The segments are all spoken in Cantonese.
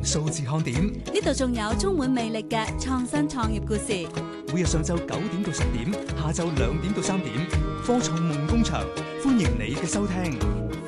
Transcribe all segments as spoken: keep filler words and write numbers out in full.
數字看點， 呢度仲有充滿魅力嘅創新創業故事。 每日上晝九點到十點，下晝兩點到三點，科創夢工場，歡迎你嘅收聽。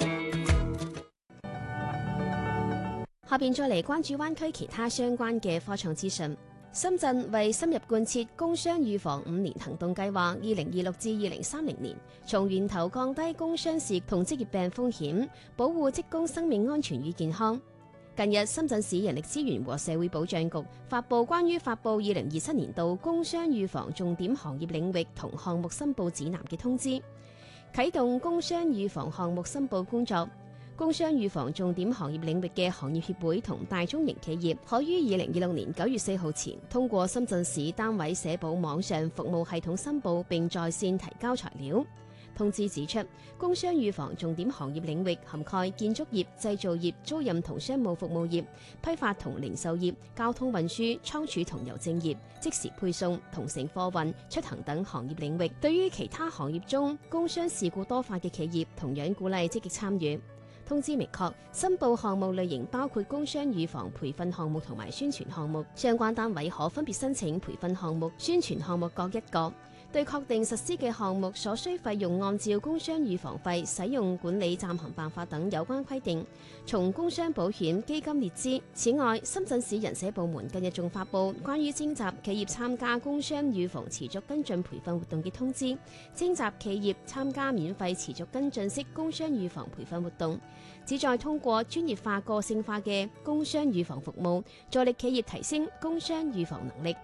下邊再嚟關注灣區其他相關嘅科創資訊。深圳為深入貫徹工傷預防五年行動計劃，二零二六至二零三零年，從源頭降低工傷事同職業病風險，保護職工生命安全與健康。近日，深圳市人力資源和社會保障局發布關於發布二零二七年度工傷預防重點行業領域同項目申報指南嘅通知，啟動工傷預防項目申報工作。工傷預防重點行業領域嘅行業協會同大中型企業可於二零二六年九月四號前通過深圳市單位社保網上服務系統申報並在線提交材料。通知指出，工傷預防重點行業領域涵蓋建築業、製造業、租賃同商務服務業、批發同零售業、交通運輸、倉儲同郵政業、即時配送、同城貨運、出行等行業領域。對於其他行業中工傷事故多發嘅企業，同樣鼓勵積極參與。通知明確，申報項目類型包括工傷預防培訓項目同埋宣傳項目，相關單位可分別申請培訓項目、宣傳項目各一個。對確定實施嘅項目所需費用，按照工傷預防費使用管理暫行辦法等有關規定，從工傷保險基金列支。此外，深圳市人社部門近日仲發布關於徵集企業參加工傷預防持續跟進培訓活動嘅通知，徵集企業參加免費持續跟進式工傷預防培訓活動，旨在通過專業化、個性化嘅工傷預防服務，助力企業提升工傷預防能力。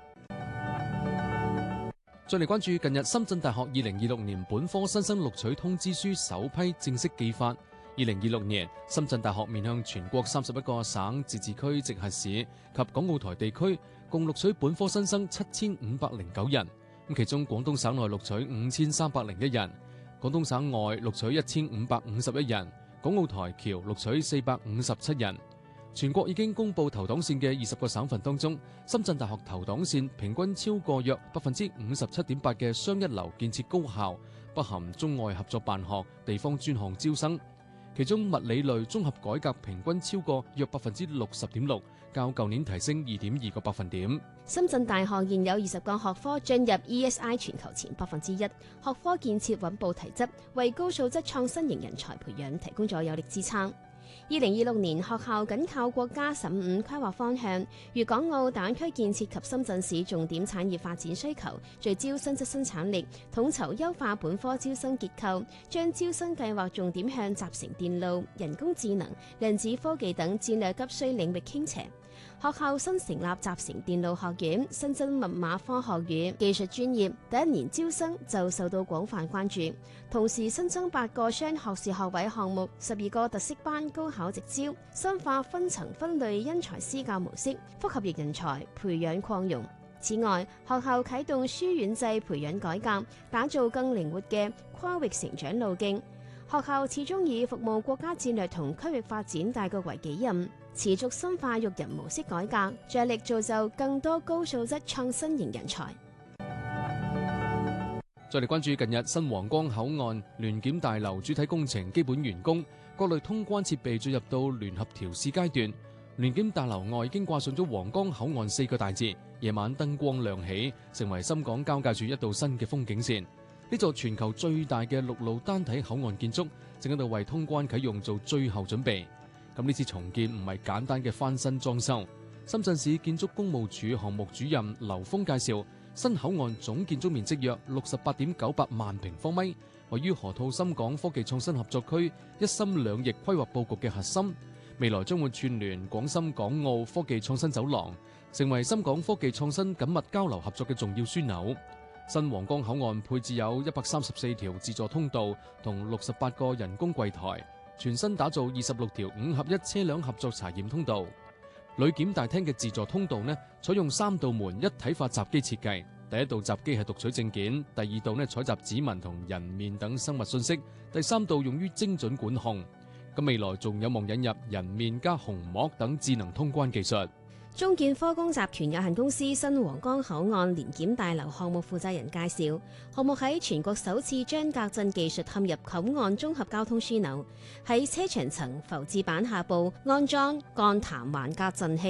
再嚟關注近日深圳大學二零二六年本科新生錄取通知書首批正式寄發。二零二六年，深圳大學面向全國三十一個省、自治區、直轄市及港澳台地區，共錄取本科新生七千五百零九人。咁其中廣東省內錄取五千三百零一人，廣東省外錄取一千五百五十一人，港澳台僑錄取四百五十七人。全國已經公布投檔線嘅二十個省份當中，深圳大學投檔線平均超過約百分之五十七點八嘅雙一流建設高校，不含中外合作辦學、地方專項招生。其中物理類綜合改革平均超過約百分之六十點六，較舊年提升二點二個百分點。 深圳大學現有二十個學科進入 E S I 全球前百分之一，學科建設穩步提質，為高素質創新型人才培養提供咗有力支撐。二零二六年，學校緊靠國家十五規劃方向、粵港澳大灣區建設及深圳市重點產業發展需求，聚焦新質生產力，統籌優化本科招生結構，將招生計劃重點向集成電路、人工智能、量子科技等戰略急需領域傾斜。學校新成立集成電路學院，新增密碼科學與技術專業，第一年招生就受到廣泛關注。同時新增八個雙學士學位項目，十二個特色班高考直招，深化分層分類因材施教模式，複合型人才培養擴容。此外，學校啟動書院制培養改革，打造更靈活嘅跨域成長路徑。學校始終以服務國家戰略同區域發展大局為己任，持續深化育人模式改革，着力造就更多高素質創新型人才。 再嚟關注近日新皇崗口岸聯檢大樓主體工程基本完工，各類通關設備進入到聯合調試階段。聯檢大樓外已經掛上咗皇崗口岸四個大字，夜晚燈光亮起，成為深港交界處一道新嘅風景線。呢座全球最大嘅陸路單體口岸建築正喺度為通關啟用做最後準備。咁呢次重建唔係簡單嘅翻新裝修。深圳市建築工務署項目主任劉峰介紹，新口岸總建築面積約六十八點九八萬平方米，位於河套深港科技創新合作區一心兩翼規劃佈局嘅核心。未來將會串聯廣深港澳科技創新走廊，成為深港科技創新緊密交流合作嘅重要樞紐。新皇崗口岸配置有一百三十四條自助通道同六十八個人工櫃台，全新打造二十六條五合一車輛合作查驗通道。旅檢大廳嘅自助通道呢，採用三道門一體化閘機設計，第一道閘機係讀取證件，第二道呢採集指紋同人面等生物信息，第三道用於精準管控。咁未來仲有望引入人面加虹膜等智能通關技術。 中建科工集團有限公司新皇崗口岸聯檢大樓項目負責人介紹，項目喺全國首次將隔震技術嵌入口岸綜合交通樞紐，喺車牆層浮置板下部安裝鋼彈環隔震器。